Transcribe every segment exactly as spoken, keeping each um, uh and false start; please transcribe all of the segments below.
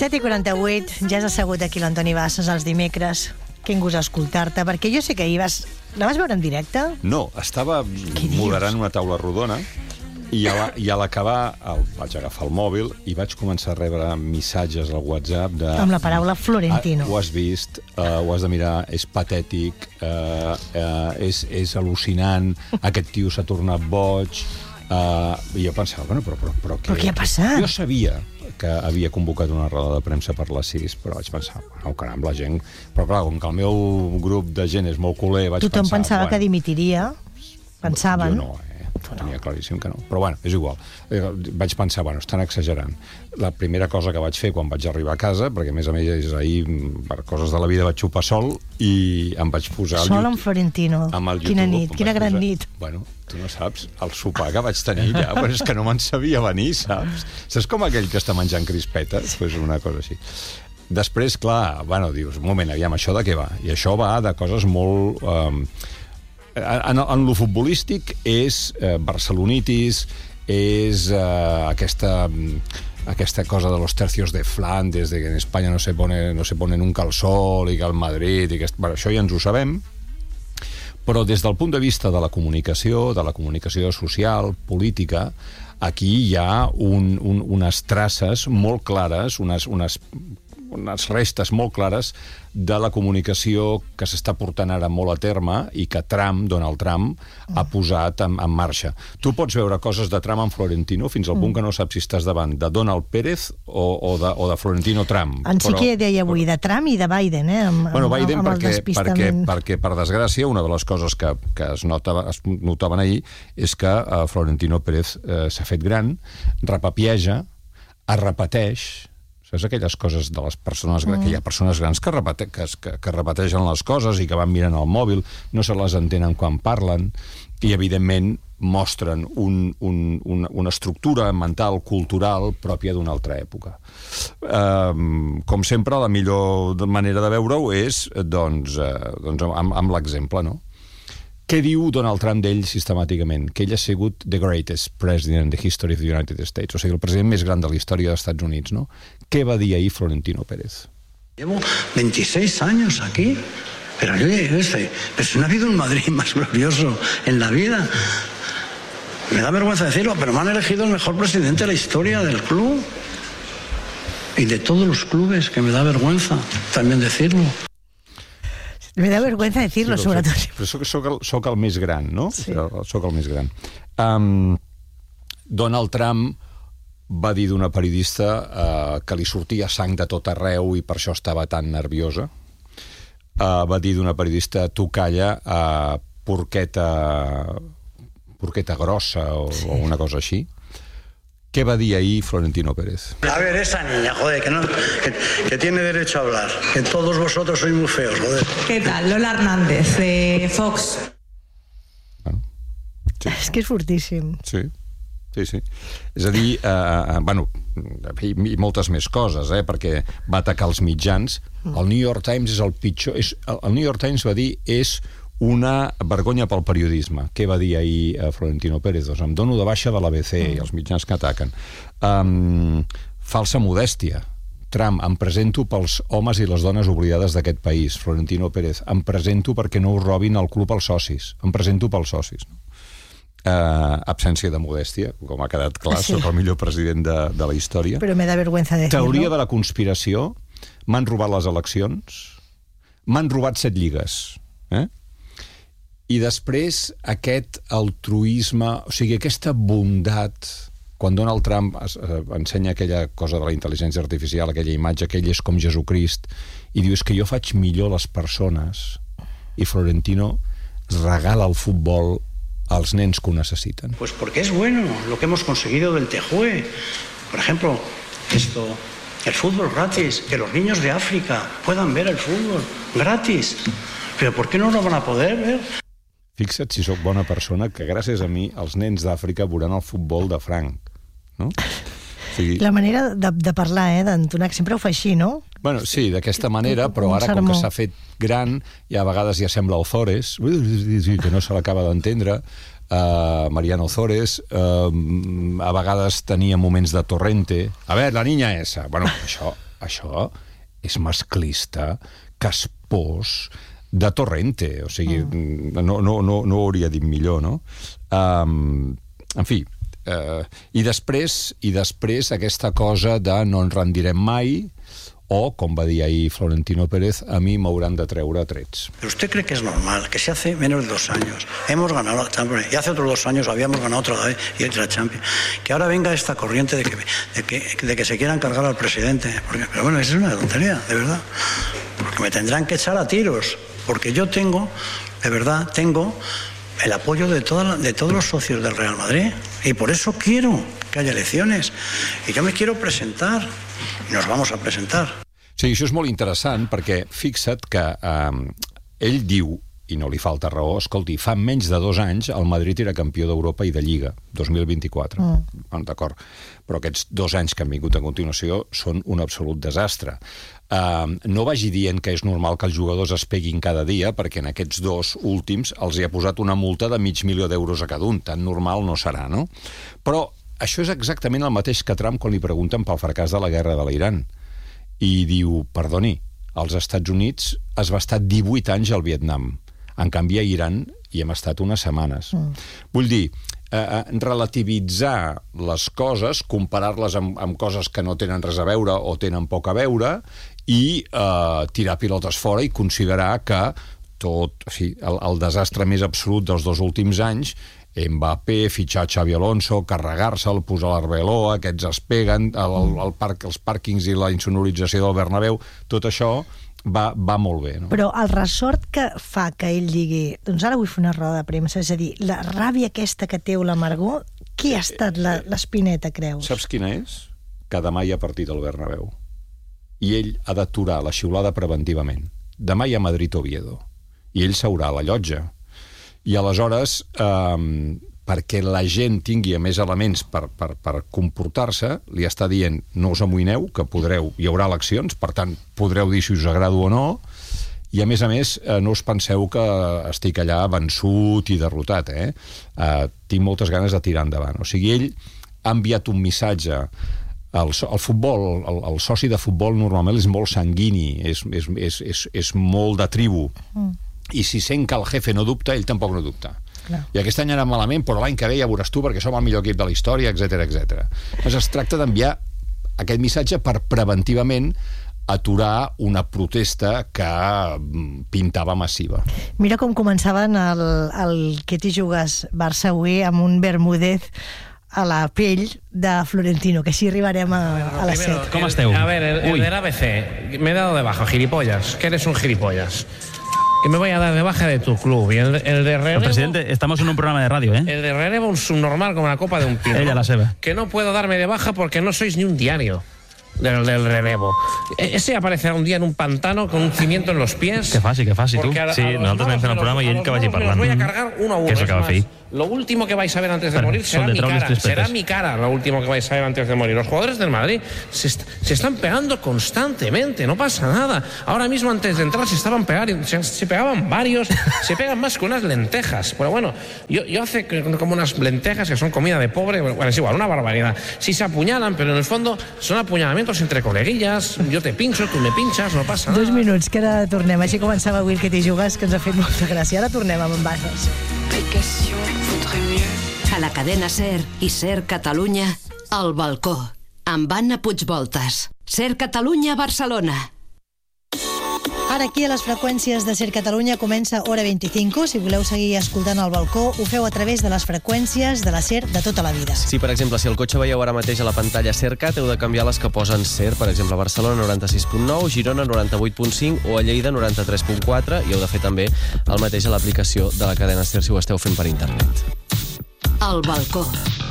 set i quaranta-vuit, ja has assegut aquí l'Antoni Bassas els dimecres. Que gust escoltar-te, perquè jo sé que ahir vas... La vas veure en directe? No, estava moderant una taula rodona i a la, i a l'acabar el, vaig agafar el mòbil i vaig començar a rebre missatges al WhatsApp de... Amb la paraula Florentino. Ah, ho has vist, uh, ho has de mirar, és patètic, uh, uh, és, és al·lucinant, aquest tio s'ha tornat boig... Uh, I jo pensava, bueno, però, però, però, però què ha passat? Jo sabia que havia convocat una roda de premsa per les sis, però vaig pensar, oh, caram, la gent... Però clar, com que el meu grup de gent és molt culer, vaig Tothom pensar... Tothom pensava bueno, que dimitiria, pensaven. Jo no, eh? Tenia claríssim que no. Però bueno, és igual. Vaig pensar, bueno, estan exagerant. La primera cosa que vaig fer quan vaig arribar a casa, perquè a més a més ahir, per coses de la vida, vaig xupar sol i em vaig posar... Sol amb Florentino. Amb el quina YouTube, nit, quina gran posar... nit. Bueno, tu no saps, el sopar que vaig tenir ja, però és que no me'n sabia venir, saps? Saps com aquell que està menjant crispetes? Pues una cosa així. Després, clar, bueno, dius, un moment, aviam, això de què va? I això va de coses molt... Eh, en, en lo futbolístic és eh, barcelonitis, és eh, aquesta... aquesta cosa de los tercios de Flandes, de que en Espanya no se pone, no se pone nunca el sol i que el Madrid... I que... Bueno, això ja ens ho sabem, però des del punt de vista de la comunicació, de la comunicació social, política, aquí hi ha un, un, unes traces molt clares, unes, unes, unes restes molt clares de la comunicació que s'està portant ara molt a terme i que Trump, Donald Trump, ha posat en, en marxa. Tu pots veure coses de Trump en Florentino fins al punt que no saps si estàs davant de Donald Pérez o, o, de, o de Florentino Trump. En sí que deia avui de Trump i de Biden, eh? Amb, bueno, Biden amb, amb perquè, perquè, perquè, per desgràcia, una de les coses que, que es, notava, es notaven ahir és que uh, Florentino Pérez uh, s'ha fet gran, repapieja, es repeteix. Saps aquelles coses de les persones grans, mm. que hi ha persones grans que, repete, que, que, que repeteixen les coses i que van mirant el mòbil, no se les entenen quan parlen, i evidentment mostren un, un, un, una estructura mental, cultural, pròpia d'una altra època. Um, com sempre, la millor manera de veure-ho és doncs, uh, doncs amb, amb l'exemple, no? Què diu Donald Trump d'ell sistemàticament? Que ell ha sigut the greatest president in the history of the United States, o sigui, el president més gran de la història dels Estats Units, no? Què va dir ahir Florentino Pérez? Llevo veintiséis años aquí, pero yo este, pero si no ha habido un Madrid más glorioso en la vida. Me da vergüenza decirlo, pero me han elegido el mejor presidente de la historia del club y de todos los clubes, que me da vergüenza también decirlo. Me da vergüenza decirlo, sí, sobretot. Però soc, soc, el, soc el més gran, no? Sí. Soc el més gran. Um, Donald Trump va dir d'una periodista uh, que li sortia sang de tot arreu i per això estava tan nerviosa. Uh, va dir d'una periodista, tu calla, uh, porqueta, porqueta grossa o, sí. o una cosa així. ¿Qué va a decir ahí Florentino Pérez? A ver, esa niña, joder, que, no, que, que tiene derecho a hablar. Que todos vosotros sois muy feos, joder. ¿Qué tal? Lola Hernández, de Fox. Bueno, sí. És que és fortíssim. Sí, sí, sí. És a dir, eh, bueno, i, i moltes més coses, eh, perquè va atacar els mitjans. El New York Times és el pitjor... És, el New York Times va dir és una vergonya pel periodisme. Què va dir ahir uh, Florentino Pérez? Doncs em dono de baixa de l'A B C mm. i els mitjans que ataquen. Um, falsa modèstia. Trump, em presento pels homes i les dones oblidades d'aquest país. Florentino Pérez, em presento perquè no us robin el club als socis. Em presento pels socis. No? Uh, absència de modèstia, com ha quedat clar, sí. Soc el millor president de, de la història. Però me da vergüenza decirlo. Teoria de la conspiració. M'han robat les eleccions. M'han robat set lligues. Eh? I després aquest altruisme, o sigui, aquesta bondat, quan Donald Trump es, eh, ensenya aquella cosa de la intel·ligència artificial, aquella imatge que ell és com Jesucrist, i diu, és que jo faig millor les persones, i Florentino regala el futbol als nens que ho necessiten. Pues porque es bueno lo que hemos conseguido del Tejue. Por ejemplo, esto, el fútbol gratis, que los niños de África puedan ver el fútbol gratis. Pero ¿por qué no lo van a poder ver? Fixa't si sóc bona persona, que gràcies a mi els nens d'Àfrica veuran el futbol de franc, no? O sigui... La manera de, de parlar, eh, d'entonar, que sempre ho fa així, no? Bueno, sí, d'aquesta manera, però ara com que s'ha fet gran, i a vegades ja sembla Ozores, que no se l'acaba d'entendre, uh, Mariano Ozores, uh, a vegades tenia moments de Torrente. A veure, la niña esa. Bueno, això... això és masclista, caspós, de Torrente, o sigui, mm. no, no, no, no ho hauria dit millor, no? Um, en fi, uh, i després i després aquesta cosa de no ens rendirem mai, o, com va dir ahir Florentino Pérez, a mi m'hauran de treure trets. ¿Pero usted cree que es normal que si hace menos de dos años hemos ganado la Champions y hace otros dos años habíamos ganado otra vez y la Champions, que ahora venga esta corriente de que, de que, de que se quieran cargar al presidente? Porque, pero bueno, eso es una tontería, de verdad. Porque me tendrán que echar a tiros, porque yo tengo, de verdad, tengo el apoyo de, toda, de todos los socios del Real Madrid y por eso quiero que haya elecciones y yo me quiero presentar i nos vamos a presentar. Sí, això és molt interessant perquè fixa't que eh, ell diu, i no li falta raó, escolti, fa menys de dos anys el Madrid era campió d'Europa i de Lliga, dos mil vint-i-quatre. Mm. Bon, d'acord, però aquests dos anys que han vingut a continuació són un absolut desastre. Uh, no vagi dient que és normal que els jugadors es peguin cada dia, perquè en aquests dos últims els hi ha posat una multa de mig milió d'euros a cada un. Tan normal no serà, no? Però això és exactament el mateix que Trump quan li pregunten pel fracàs de la guerra de l'Iran. I diu, perdoni, als Estats Units es va estar divuit anys al Vietnam. En canvi, a Iran hi hem estat unes setmanes. Mm. Vull dir, eh, relativitzar les coses, comparar-les amb, amb coses que no tenen res a veure o tenen poc a veure i eh, tirar pilotes fora i considerar que tot, o sigui, el, el desastre més absolut dels dos últims anys, Mbappé, fitxar Xavi Alonso, carregar-se'l, posar l'Arbeloa, aquests es peguen, el, el, el parc, els pàrquings i la insonorització del Bernabéu, tot això va, va molt bé. No? Però el ressort que fa que ell digui doncs ara vull fer una roda de premsa, és a dir, la ràbia aquesta que té l'amargor, qui ha estat l'espineta, creus? Saps quina és? Que demà hi ha partit al Bernabéu. I ell ha d'aturar la xiulada preventivament. Demà hi ha Madrid-Oviedo. I ell seurà a la llotja. I aleshores, eh, perquè la gent tingui més elements per, per, per comportar-se, li està dient no us amoïneu, que podreu, hi haurà eleccions, per tant, podreu dir si us agrada o no, i a més a més, eh, no us penseu que estic allà vençut i derrotat, eh? Eh, tinc moltes ganes de tirar endavant. O sigui, ell ha enviat un missatge. El, el futbol, el, el soci de futbol normalment és molt sanguini, és, és, és, és, és molt de tribu. Mm. I si sent que el jefe no dubta, ell tampoc no dubta. Clar. I aquest any anà malament, però l'any que ve ja veuràs tu, perquè som el millor equip de la història, etcètera, etcètera. Doncs es tracta d'enviar aquest missatge per preventivament aturar una protesta que pintava massiva. Mira com començaven el, el que t'hi jugues Barça avui amb un Bermúdez a la pell de Florentino, que així arribarem a, a les set. Com esteu? A ver, el, el del A B C, me he dado de baja, gilipollas, que eres un gilipollas. Que me voy a dar de baja de tu club. Y el, el de Relevo... Presidente, estamos en un programa de radio, ¿eh? El de Relevo un subnormal como la copa de un pino. Ella la sabe. Que no puedo darme de baja porque no sois ni un diario del, del Relevo. Ese aparecerá un día en un pantano con un cimiento en los pies. Que fácil, que fácil, tú. A, sí, a nosotros me hacemos un programa y él que vaya parlant. Me los voy a cargar uno a uno. Que eso acaba de Lo último que vais a ver antes de Pero, morir será mi cara. Será mi cara lo último que vais a ver antes de morir. Los jugadores del Madrid se, est se están pegando constantemente, no pasa nada. Ahora mismo antes de entrar se estaban pegando, se, se pegaban varios, se pegan más que unas lentejas. Pero bueno, yo, yo hace como unas lentejas que son comida de pobre, bueno, es igual, una barbaridad. Si se apuñalan, pero en el fondo son apuñalamientos entre coleguillas, yo te pincho, tú me pinchas, no pasa nada. Dos minuts, que ara tornem. Així començava avui el que t'hi jugues, que ens ha fet molta gràcia. Ara tornem amb Bases. A la cadena SER i SER Catalunya, al balcó, amb Anna Puigvoltas. SER Catalunya, Barcelona. Ara aquí a les freqüències de SER Catalunya comença Hora vint-i-cinc. Si voleu seguir escoltant al balcó, ho feu a través de les freqüències de la SER de tota la vida. Sí, per exemple, si el cotxe veieu ara mateix a la pantalla SERCAT, heu de canviar les que posen SER, per exemple, a Barcelona noranta-sis punt nou, Girona noranta-vuit punt cinc o a Lleida noranta-tres punt quatre, i heu de fer també el mateix a l'aplicació de la cadena SER si ho esteu fent per internet. Al balcó.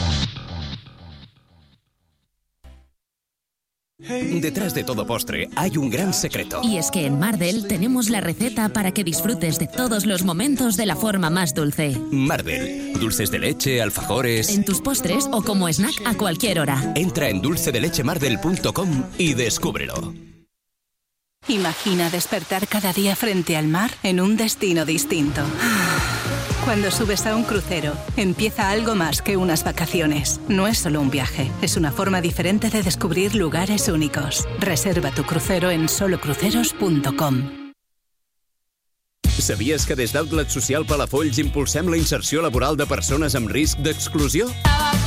Detrás de todo postre hay un gran secreto. Y es que en Mardel tenemos la receta para que disfrutes de todos los momentos de la forma más dulce. Mardel, dulces de leche, alfajores... En tus postres o como snack a cualquier hora. Entra en dulce de leche mardel punto com y descúbrelo. Imagina despertar cada día frente al mar en un destino distinto. Cuando subes a un crucero, empieza algo más que unas vacaciones. No es solo un viaje, es una forma diferente de descubrir lugares únicos. Reserva tu crucero en solo cruceros punto com. Sabies que des d'Outlet Social Palafolls impulsem la inserció laboral de persones amb risc d'exclusió?